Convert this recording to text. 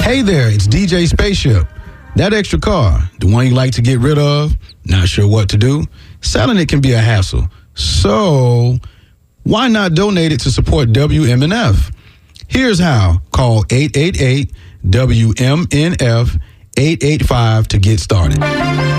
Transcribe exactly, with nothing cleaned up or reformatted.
Hey there, it's D J Spaceship. That extra car, the one you like to get rid of, not sure what to do, selling it can be a hassle. So why not donate it to support W M N F? Here's how. Call eight eight eight W M N F eight eight five to get started.